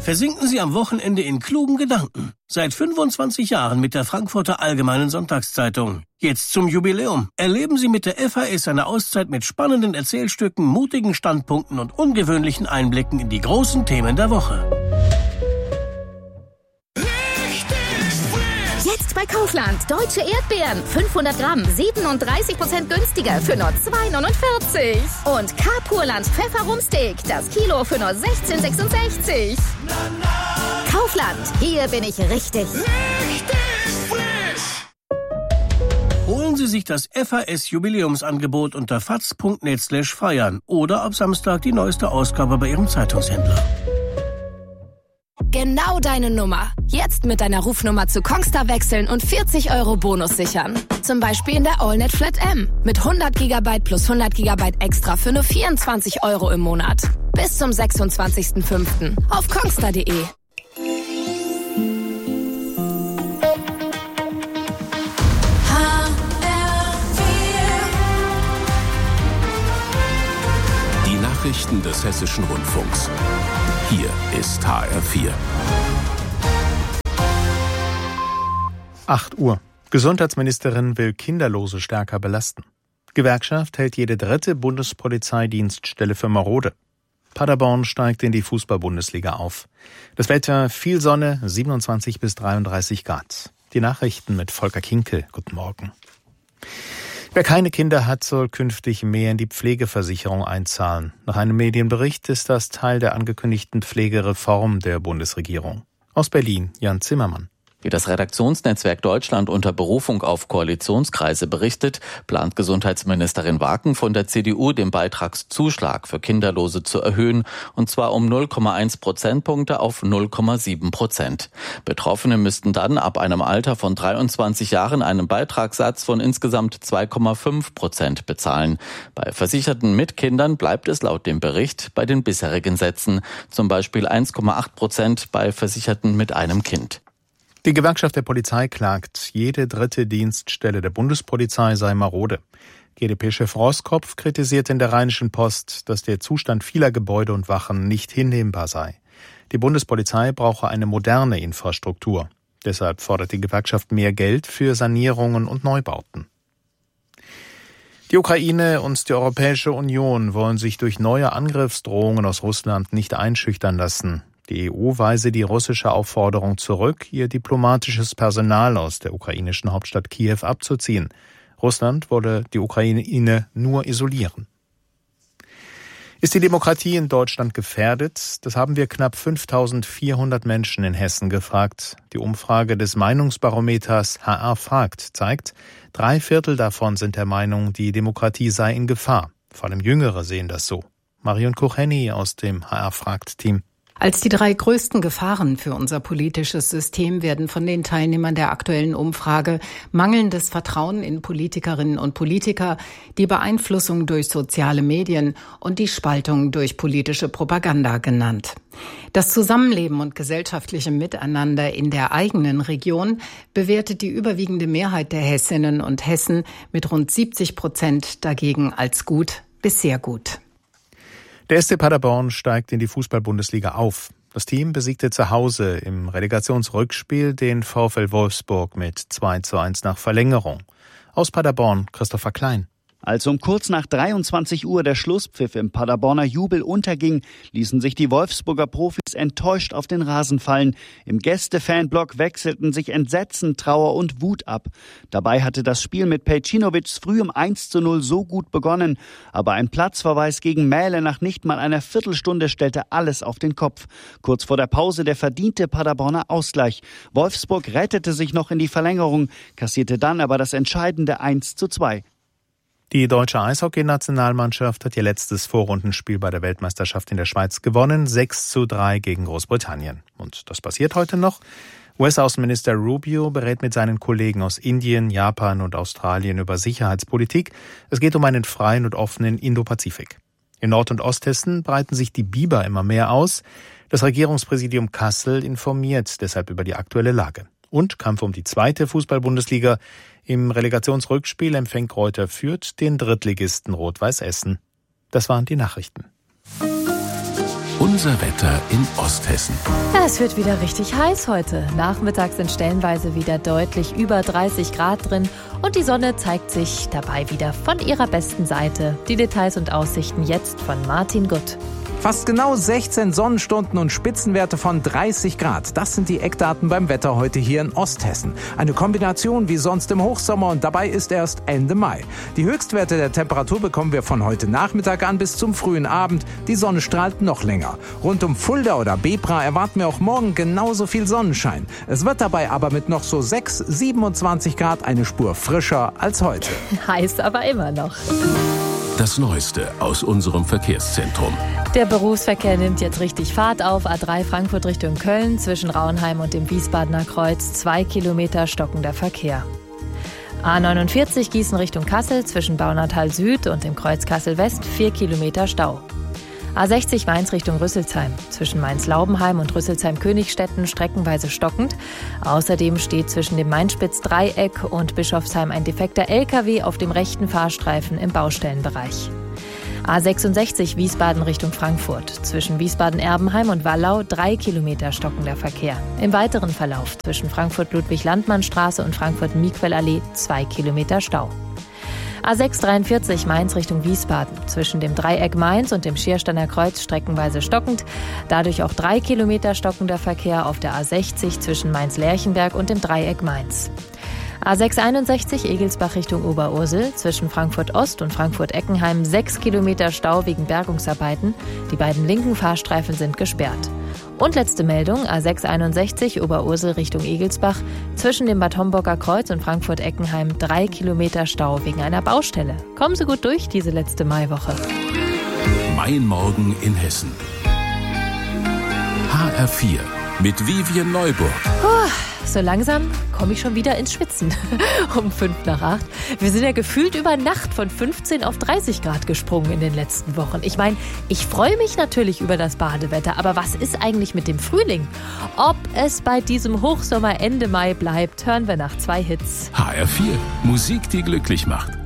Versinken Sie am Wochenende in klugen Gedanken. Seit 25 Jahren mit der Frankfurter Allgemeinen Sonntagszeitung. Jetzt zum Jubiläum. Erleben Sie mit der FAS eine Auszeit mit spannenden Erzählstücken, mutigen Standpunkten und ungewöhnlichen Einblicken in die großen Themen der Woche. Jetzt bei Kaufland. Deutsche Erdbeeren. 500 Gramm. 37% günstiger für nur 2,49. Und K-Purland Pfefferrumsteak. Das Kilo für nur 16,66. Kaufland. Hier bin ich richtig. Holen Sie sich das FAS-Jubiläumsangebot unter faz.net/feiern oder ab Samstag die neueste Ausgabe bei Ihrem Zeitungshändler. Genau deine Nummer. Jetzt mit deiner Rufnummer zu Kongstar wechseln und 40 € Bonus sichern. Zum Beispiel in der AllNet Flat M. Mit 100 GB plus 100 GB extra für nur 24 € im Monat. Bis zum 26.05. auf kongstar.de. Die Nachrichten des Hessischen Rundfunks. Hier ist HR4. 8 Uhr. Gesundheitsministerin will Kinderlose stärker belasten. Gewerkschaft hält jede 3. Bundespolizeidienststelle für marode. Paderborn steigt in die Fußball-Bundesliga auf. Das Wetter, viel Sonne, 27 bis 33 Grad. Die Nachrichten mit Volker Kinkel. Guten Morgen. Wer keine Kinder hat, soll künftig mehr in die Pflegeversicherung einzahlen. Nach einem Medienbericht ist das Teil der angekündigten Pflegereform der Bundesregierung. Aus Berlin, Jan Zimmermann. Wie das Redaktionsnetzwerk Deutschland unter Berufung auf Koalitionskreise berichtet, plant Gesundheitsministerin Waken von der CDU den Beitragszuschlag für Kinderlose zu erhöhen, und zwar um 0,1 Prozentpunkte auf 0,7%. Betroffene müssten dann ab einem Alter von 23 Jahren einen Beitragssatz von insgesamt 2,5% bezahlen. Bei Versicherten mit Kindern bleibt es laut dem Bericht bei den bisherigen Sätzen, zum Beispiel 1,8% bei Versicherten mit einem Kind. Die Gewerkschaft der Polizei klagt, jede 3. Dienststelle der Bundespolizei sei marode. GdP-Chef Roskopf kritisiert in der Rheinischen Post, dass der Zustand vieler Gebäude und Wachen nicht hinnehmbar sei. Die Bundespolizei brauche eine moderne Infrastruktur. Deshalb fordert die Gewerkschaft mehr Geld für Sanierungen und Neubauten. Die Ukraine und die Europäische Union wollen sich durch neue Angriffsdrohungen aus Russland nicht einschüchtern lassen. Die EU weise die russische Aufforderung zurück, ihr diplomatisches Personal aus der ukrainischen Hauptstadt Kiew abzuziehen. Russland wolle die Ukraine nur isolieren. Ist die Demokratie in Deutschland gefährdet? Das haben wir knapp 5.400 Menschen in Hessen gefragt. Die Umfrage des Meinungsbarometers HR fragt zeigt, 3/4 davon sind der Meinung, die Demokratie sei in Gefahr. Vor allem Jüngere sehen das so. Marion Kucheni aus dem HR fragt Team. Als die 3 größten Gefahren für unser politisches System werden von den Teilnehmern der aktuellen Umfrage mangelndes Vertrauen in Politikerinnen und Politiker, die Beeinflussung durch soziale Medien und die Spaltung durch politische Propaganda genannt. Das Zusammenleben und gesellschaftliche Miteinander in der eigenen Region bewertet die überwiegende Mehrheit der Hessinnen und Hessen mit rund 70% dagegen als gut bis sehr gut. Der SC Paderborn steigt in die Fußball-Bundesliga auf. Das Team besiegte zu Hause im Relegationsrückspiel den VfL Wolfsburg mit 2:1 nach Verlängerung. Aus Paderborn, Christopher Klein. Als um kurz nach 23 Uhr der Schlusspfiff im Paderborner Jubel unterging, ließen sich die Wolfsburger Profis enttäuscht auf den Rasen fallen. Im Gäste-Fanblock wechselten sich Entsetzen, Trauer und Wut ab. Dabei hatte das Spiel mit Pejcinovics frühem 1:0 so gut begonnen. Aber ein Platzverweis gegen Mähle nach nicht mal einer Viertelstunde stellte alles auf den Kopf. Kurz vor der Pause der verdiente Paderborner Ausgleich. Wolfsburg rettete sich noch in die Verlängerung, kassierte dann aber das entscheidende 1:2. Die deutsche Eishockey-Nationalmannschaft hat ihr letztes Vorrundenspiel bei der Weltmeisterschaft in der Schweiz gewonnen, 6:3 gegen Großbritannien. Und das passiert heute noch. US-Außenminister Rubio berät mit seinen Kollegen aus Indien, Japan und Australien über Sicherheitspolitik. Es geht um einen freien und offenen Indopazifik. In Nord- und Osthessen breiten sich die Biber immer mehr aus. Das Regierungspräsidium Kassel informiert deshalb über die aktuelle Lage. Und Kampf um die 2. Fußball-Bundesliga. Im Relegationsrückspiel empfängt Greuther Fürth den Drittligisten Rot-Weiß Essen. Das waren die Nachrichten. Unser unser Wetter in Osthessen. Es wird wieder richtig heiß heute. Nachmittags sind stellenweise wieder deutlich über 30 Grad drin und die Sonne zeigt sich dabei wieder von ihrer besten Seite. Die Details und Aussichten jetzt von Martin Gutt. Fast genau 16 Sonnenstunden und Spitzenwerte von 30 Grad. Das sind die Eckdaten beim Wetter heute hier in Osthessen. Eine Kombination wie sonst im Hochsommer und dabei ist erst Ende Mai. Die Höchstwerte der Temperatur bekommen wir von heute Nachmittag an bis zum frühen Abend. Die Sonne strahlt noch länger. Rund um Fulda oder Bebra erwarten wir auch morgen genauso viel Sonnenschein. Es wird dabei aber mit noch so 27 Grad eine Spur frischer als heute. Heiß aber immer noch. Das Neueste aus unserem Verkehrszentrum. Der Berufsverkehr nimmt jetzt richtig Fahrt auf. A3 Frankfurt Richtung Köln zwischen Rauenheim und dem Wiesbadener Kreuz 2 Kilometer stockender Verkehr. A49 Gießen Richtung Kassel zwischen Baunatal Süd und dem Kreuz Kassel West 4 Kilometer Stau. A60 Mainz Richtung Rüsselsheim zwischen Mainz-Laubenheim und Rüsselsheim-Königstetten streckenweise stockend. Außerdem steht zwischen dem Mainspitz-Dreieck und Bischofsheim ein defekter LKW auf dem rechten Fahrstreifen im Baustellenbereich. A66 Wiesbaden Richtung Frankfurt zwischen Wiesbaden-Erbenheim und Wallau 3 Kilometer stockender Verkehr. Im weiteren Verlauf zwischen Frankfurt-Ludwig-Landmann-Straße und Frankfurt-Miquel-Allee 2 Kilometer Stau. A643 Mainz Richtung Wiesbaden zwischen dem Dreieck Mainz und dem Schiersteiner Kreuz streckenweise stockend. Dadurch auch 3 Kilometer stockender Verkehr auf der A60 zwischen Mainz-Lerchenberg und dem Dreieck Mainz. A661 Egelsbach Richtung Oberursel zwischen Frankfurt Ost und Frankfurt-Eckenheim 6 Kilometer Stau wegen Bergungsarbeiten. Die beiden linken Fahrstreifen sind gesperrt. Und letzte Meldung, A661 Oberursel Richtung Egelsbach zwischen dem Bad Homburger Kreuz und Frankfurt-Eckenheim 3 Kilometer Stau wegen einer Baustelle. Kommen Sie gut durch diese letzte Maiwoche. Mein Morgen in Hessen. HR4 mit Vivian Neuburg. So langsam komme ich schon wieder ins Schwitzen. Um 7:55. Wir sind ja gefühlt über Nacht von 15 auf 30 Grad gesprungen in den letzten Wochen. Ich meine, ich freue mich natürlich über das Badewetter, aber was ist eigentlich mit dem Frühling? Ob es bei diesem Hochsommer Ende Mai bleibt, hören wir nach 2 Hits. HR4, Musik, die glücklich macht.